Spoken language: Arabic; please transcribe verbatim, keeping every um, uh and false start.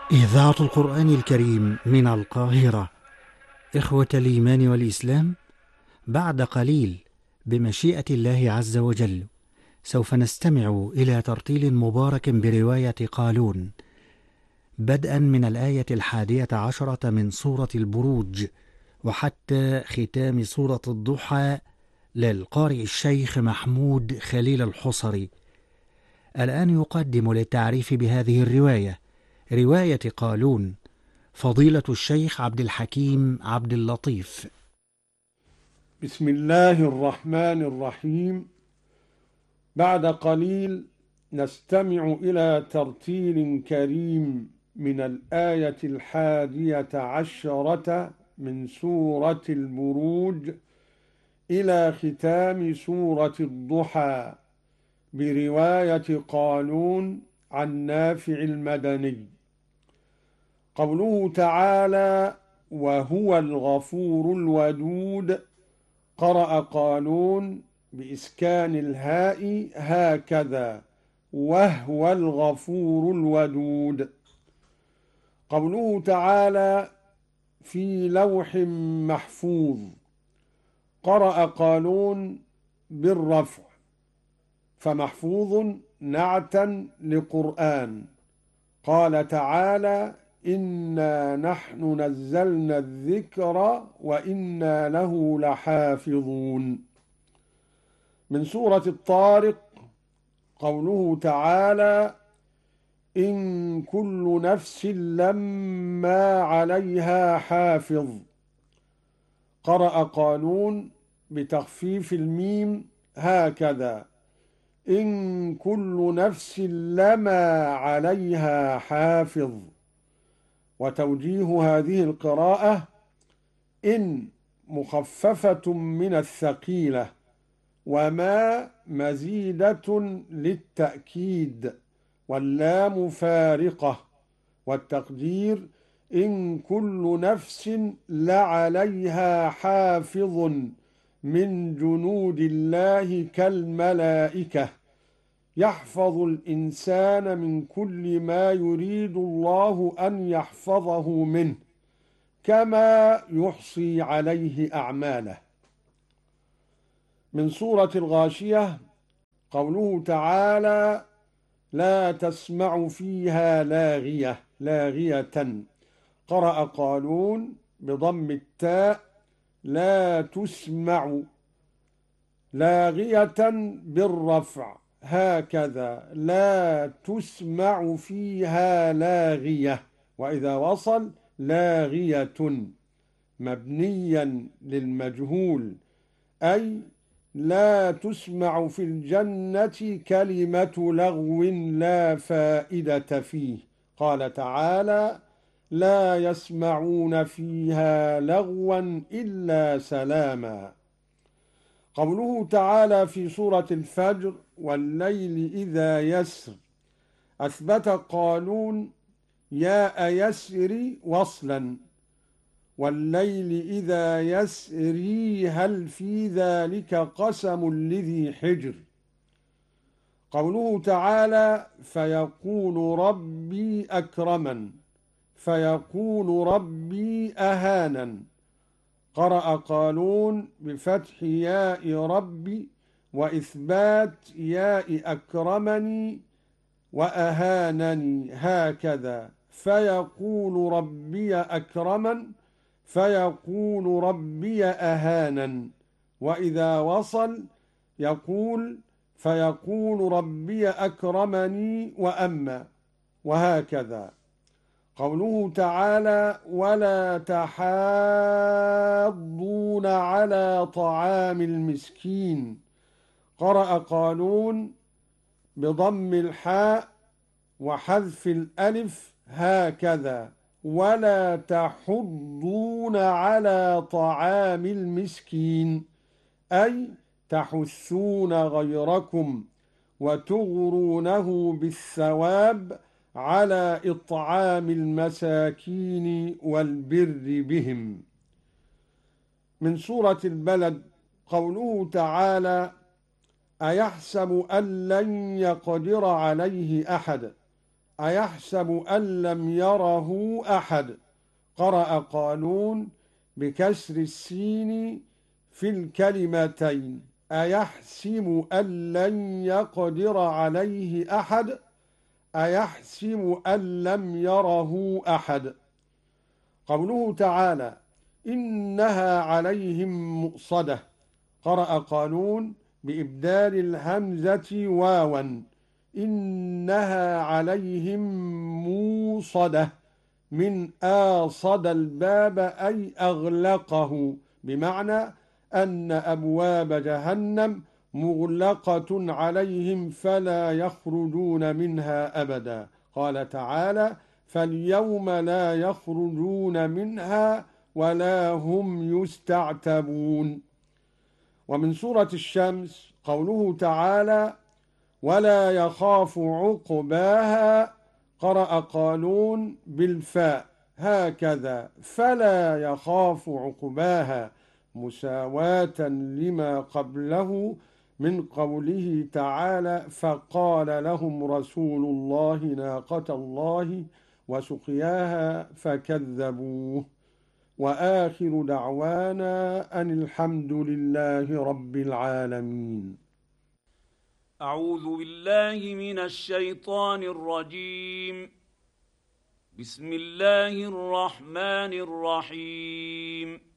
إذاعة القرآن الكريم من القاهرة. إخوة الإيمان والإسلام، بعد قليل بمشيئة الله عز وجل سوف نستمع إلى ترتيل مبارك برواية قالون، بدءا من الآية الحادية عشرة من سورة البروج وحتى ختام سورة الضحى، للقارئ الشيخ محمود خليل الحصري. الآن يقدم للتعريف بهذه الرواية، رواية قالون، فضيلة الشيخ عبد الحكيم عبد اللطيف. بسم الله الرحمن الرحيم. بعد قليل نستمع إلى ترتيل كريم من الآية الحادية عشرة من سورة البروج إلى ختام سورة الضحى برواية قالون عن نافع المدني. قوله تعالى: وهو الغفور الودود، قرأ قالون بإسكان الهاء هكذا: وهو الغفور الودود. قوله تعالى: في لوح محفوظ، قرأ قالون بالرفع، فمحفوظ نعتا لقرآن. قال تعالى: إنا نحن نزلنا الذكر وإنا له لحافظون. من سورة الطارق، قوله تعالى: إن كل نفس لما عليها حافظ، قرأ قالون بتخفيف الميم هكذا: إن كل نفس لما عليها حافظ. وتوجيه هذه القراءة: إن مخففة من الثقيلة، وما مزيدة للتأكيد، واللام فارقة، والتقدير: إن كل نفس لعليها حافظ من جنود الله كالملائكة يحفظ الإنسان من كل ما يريد الله أن يحفظه منه، كما يحصي عليه أعماله. من سورة الغاشية، قوله تعالى: لا تسمع فيها لاغية لاغية، قرأ قالون بضم التاء لا تسمع، لاغية بالرفع هكذا: لا تسمع فيها لاغية، وإذا وصل لاغية مبنيا للمجهول، أي لا تسمع في الجنة كلمة لغو لا فائدة فيه. قال تعالى: لا يسمعون فيها لغوا إلا سلاما. قوله تعالى في سورة الفجر: والليل إذا يسر، أثبت قالون ياء يسر وصلا: والليل إذا يسري هل في ذلك قسم لذي حجر. قوله تعالى: فيقول ربي أكرمن، فيقول ربي أهانا، قرأ قالون بفتح ياء ربي وإثبات ياء أكرمني وأهانني هكذا: فيقول ربي أكرمن، فيقول ربي أهانا، وإذا وصل يقول: فيقول ربي أكرمني وأما، وهكذا. قوله تعالى: ولا تحاضون على طعام المسكين، قرأ قالون بضم الحاء وحذف الألف هكذا: ولا تحضون على طعام المسكين، أي تحثون غيركم وتغرونه بالثواب على إطعام المساكين والبر بهم. من سورة البلد، قوله تعالى: أيحسب أن لن يقدر عليه أحد، أيحسب أن لم يره أحد. قرأ قالون بكسر السين في الكلمتين. أيحسب أن لن يقدر عليه أحد. أيحسب أن لم يره أحد. قوله تعالى إنها عليهم مؤصدة. قرأ قالون بإبدال الهمزة واوا. إنها عليهم موصدة من آصد الباب أي أغلقه، بمعنى أن أبواب جهنم مغلقة عليهم فلا يخرجون منها أبدا. قال تعالى فاليوم لا يخرجون منها ولا هم يستعتبون. ومن سورة الشمس قوله تعالى ولا يخاف عقباها. قرأ قالون بالفاء هكذا فلا يخاف عقباها مساواة لما قبله من قوله تعالى فقال لهم رسول الله ناقة الله وسقياها فكذبوه. وآخر دعوانا أن الحمد لله رب العالمين. أعوذ بالله من الشيطان الرجيم. بسم الله الرحمن الرحيم.